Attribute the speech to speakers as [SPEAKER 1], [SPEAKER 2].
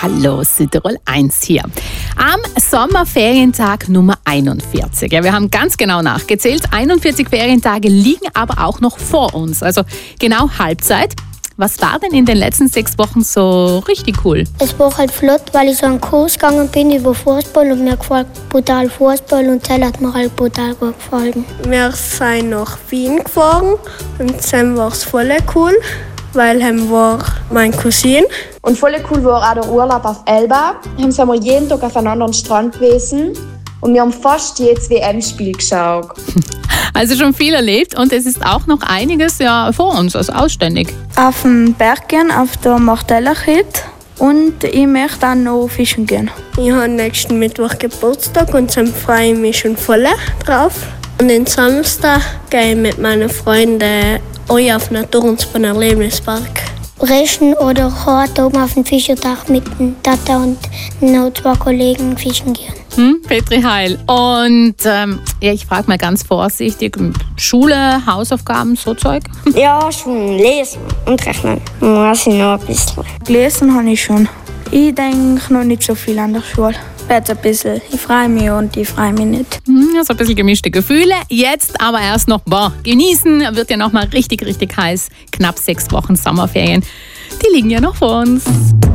[SPEAKER 1] Hallo, Südtirol 1 hier. Am Sommerferientag Nummer 41. Ja, wir haben ganz genau nachgezählt. 41 Ferientage liegen aber auch noch vor uns. Also genau Halbzeit. Was war denn in den letzten 6 Wochen so richtig cool?
[SPEAKER 2] Es war halt flott, weil ich so einen Kurs gegangen bin über Fußball und mir gefällt brutal Fußball und das hat mir halt brutal gut gefallen.
[SPEAKER 3] Wir sind nach Wien gefahren und dann war es voll cool, weil er war mein Cousin.
[SPEAKER 4] Und voll cool war auch der Urlaub auf Elba. Dann sind wir jeden Tag auf einem anderen Strand gewesen und wir haben fast jedes WM-Spiel geschaut.
[SPEAKER 1] Also schon viel erlebt und es ist auch noch einiges vor uns, also ausständig.
[SPEAKER 5] Auf dem Berg gehen, auf der Martellachit und ich möchte dann noch fischen gehen.
[SPEAKER 3] Ich habe nächsten Mittwoch Geburtstag und dann freue ich mich schon voll drauf. Und den Samstag gehe ich mit meinen Freunden auf Natur- und Erlebnispark.
[SPEAKER 2] Rechen oder hart oben auf dem Fischerdach mit dem Tata und noch 2 Kollegen fischen gehen.
[SPEAKER 1] Petri Heil. Und ich frage mal ganz vorsichtig, Schule, Hausaufgaben, so Zeug?
[SPEAKER 6] Ja, schon lesen und rechnen. Muss ich noch ein bisschen.
[SPEAKER 5] Gelesen habe ich schon. Ich denke noch nicht so viel an der Schule. Jetzt ein bisschen. Ich freue mich und ich freue mich nicht.
[SPEAKER 1] So ein bisschen gemischte Gefühle. Jetzt aber erst noch genießen. Wird ja noch mal richtig, richtig heiß. Knapp 6 Wochen Sommerferien. Die liegen ja noch vor uns.